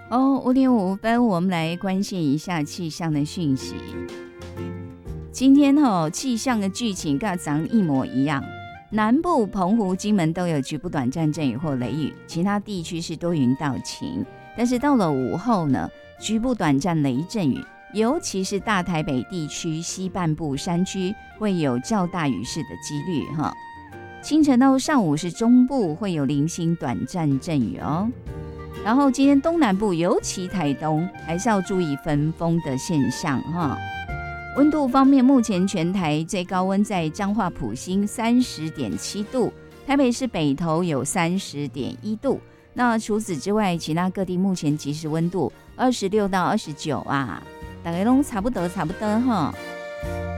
5点5分，我们来关心一下气象的讯息。今天气象的剧情跟咱一模一样，南部澎湖、金门都有局部短暂阵雨或雷雨，其他地区是多云到晴。但是到了午后呢，局部短暂雷阵雨，尤其是大台北地区西半部山区会有较大雨势的几率哈。清晨到上午是中部会有零星短暂阵雨哦。然后今天东南部，尤其台东，还是要注意分风的现象哈。温度方面，目前全台最高温在彰化埔心30.7度，台北市北投有30.1度。那除此之外，其他各地目前即时温度26到29啊，大概都差不多哈。